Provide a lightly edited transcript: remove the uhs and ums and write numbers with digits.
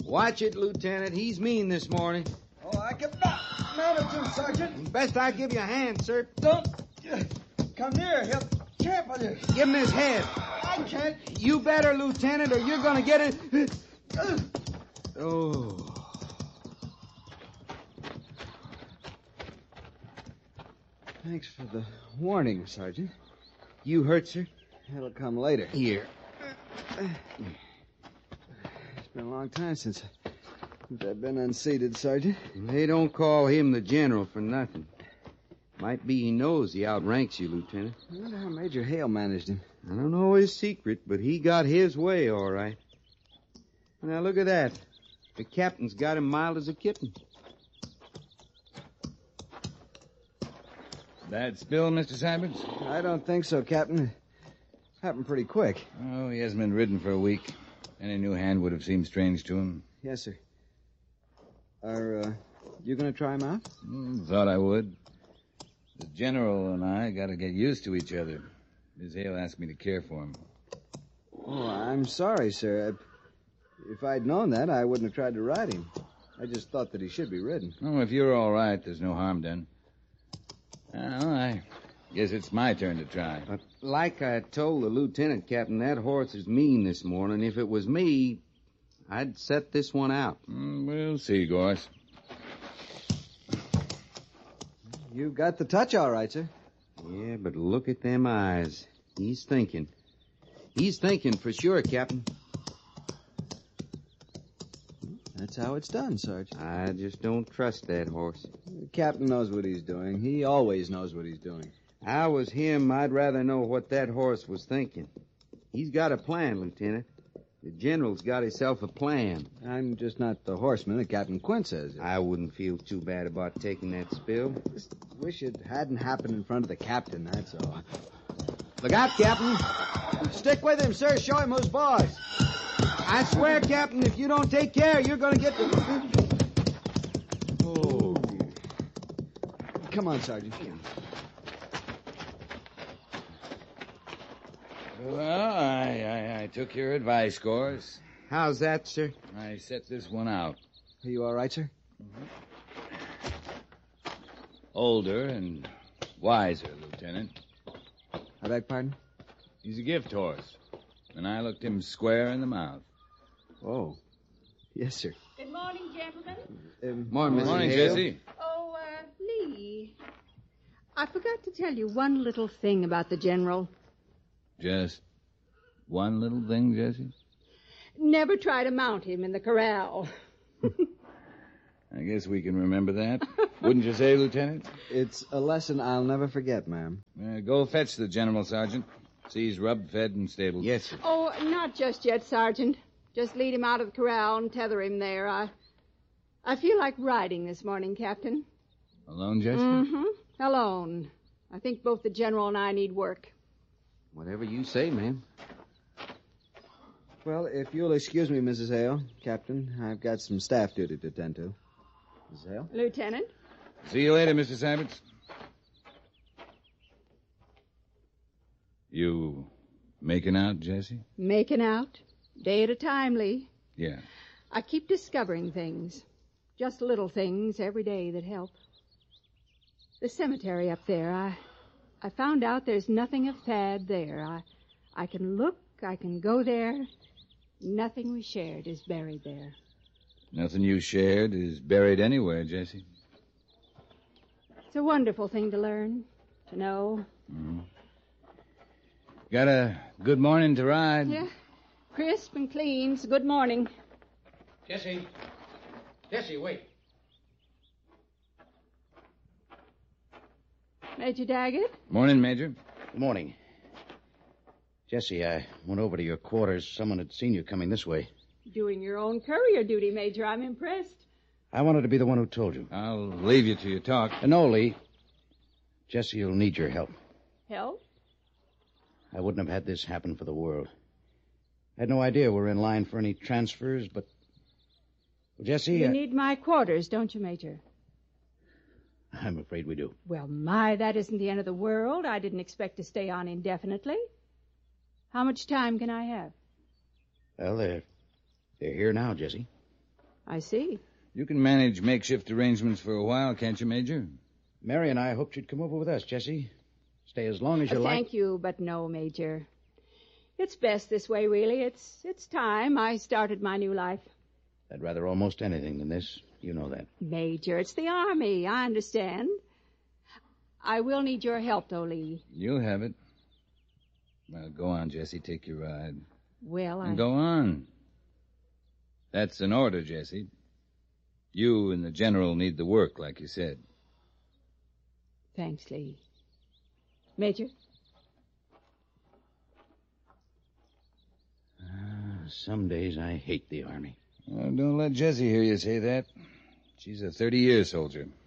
Watch it, Lieutenant. He's mean this morning. Oh, I can manage him, Sergeant. Best I give you a hand, sir. Don't come near. He'll trample you. Give him his head. I can't. You better, Lieutenant, or you're going to get it. Oh. Thanks for the warning, Sergeant. You hurt, sir? That'll come later. Here. It's been a long time since I've been unseated, Sergeant. They don't call him the general for nothing. Might be he knows he outranks you, Lieutenant. I wonder how Major Hale managed him. I don't know his secret, but he got his way all right. Now, look at that. The captain's got him mild as a kitten. That spill, Mr. Symonds? I don't think so, Captain. It happened pretty quick. Oh, he hasn't been ridden for a week. Any new hand would have seemed strange to him. Yes, sir. Are you going to try him out? Thought I would. The general and I got to get used to each other. Miss Hale asked me to care for him. Oh, I'm sorry, sir. If I'd known that, I wouldn't have tried to ride him. I just thought that he should be ridden. Oh, if you're all right, there's no harm done. Well, I guess it's my turn to try. But like I told the lieutenant, Captain, that horse is mean this morning. If it was me, I'd set this one out. We'll see, Gorse. You got the touch all right, sir. Yeah, but look at them eyes. He's thinking. He's thinking for sure, Captain. That's how it's done, Sergeant. I just don't trust that horse. The captain knows what he's doing. He always knows what he's doing. If I was him, I'd rather know what that horse was thinking. He's got a plan, Lieutenant. The general's got himself a plan. I'm just not the horseman that Captain Quint says. I wouldn't feel too bad about taking that spill. Just wish it hadn't happened in front of the captain, that's all. Look out, Captain. Stick with him, sir. Show him who's boss. I swear, Captain, if you don't take care, you're going to get the... Oh. Come on, Sergeant. Well, I took your advice, Gorse. How's that, sir? I set this one out. Are you all right, sir? Older and wiser, Lieutenant. I beg pardon? He's a gift horse, and I looked him square in the mouth. Oh. Yes, sir. Good morning, gentlemen. Morning, Mrs. Morning, Hale. Jessie. Oh, Lee. I forgot to tell you one little thing about the general. Just one little thing, Jessie? Never try to mount him in the corral. I guess we can remember that. Wouldn't you say, Lieutenant? It's a lesson I'll never forget, ma'am. Go fetch the general, Sergeant. See he's rubbed, fed, and stabled. Yes, sir. Oh, not just yet, Sergeant. Just lead him out of the corral and tether him there. I feel like riding this morning, Captain. Alone, Jessie? Mm-hmm. Alone. I think both the general and I need work. Whatever you say, ma'am. Well, if you'll excuse me, Mrs. Hale, Captain, I've got some staff duty to attend to. Mrs. Hale? Lieutenant? See you later, Mr. Sabbats. You making out, Jessie? Making out. Day at a time, Lee. Yeah. I keep discovering things. Just little things every day that help. The cemetery up there, I found out there's nothing of Thad there. I can look, I can go there. Nothing we shared is buried there. Nothing you shared is buried anywhere, Jessie. It's a wonderful thing to learn, to know. Mm-hmm. Got a good morning to ride? Yeah, crisp and clean. So good morning. Jessie. Jessie, wait. Major Daggett? Morning, Major. Good morning. Jessie, I went over to your quarters. Someone had seen you coming this way. Doing your own courier duty, Major. I'm impressed. I wanted to be the one who told you. I'll leave you to your talk. No, Lee. Jessie, you'll need your help. Help? I wouldn't have had this happen for the world. I had no idea we were in line for any transfers, but... Well, Jessie... You need my quarters, don't you, Major? I'm afraid we do. Well, that isn't the end of the world. I didn't expect to stay on indefinitely. How much time can I have? Well, they're here now, Jessie. I see. You can manage makeshift arrangements for a while, can't you, Major? Mary and I hoped you'd come over with us, Jesse. Stay as long as you like. Thank you, but no, Major. It's best this way, really. It's time I started my new life. I'd rather almost anything than this. You know that. Major, it's the Army. I understand. I will need your help, though, Lee. You'll have it. Well, go on, Jesse. Take your ride. Well, And go on. That's an order, Jesse. You and the General need the work, like you said. Thanks, Lee. Major? Some days I hate the Army. Well, don't let Jessie hear you say that. She's a 30-year soldier.